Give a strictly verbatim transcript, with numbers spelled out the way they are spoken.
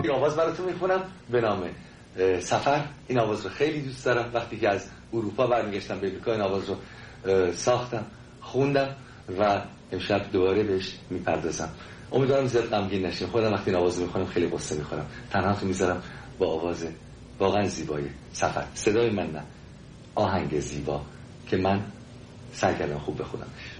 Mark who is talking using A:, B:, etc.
A: این آواز براتون میخونم به نام سفر. این آواز رو خیلی دوست دارم. وقتی که از اروپا برمیگشتم به امریکا این آواز رو ساختم، خوندم و امشب دوباره بهش میپردازم. امیدوارم زیاد غمگین نشین. خودم وقتی این آواز رو میخونم خیلی قصه میخورم. تنها تو میذارم با آواز واقعا زیبای سفر. صدای من نه، آهنگ زیبا که من سعی کردم خوب بخونمش.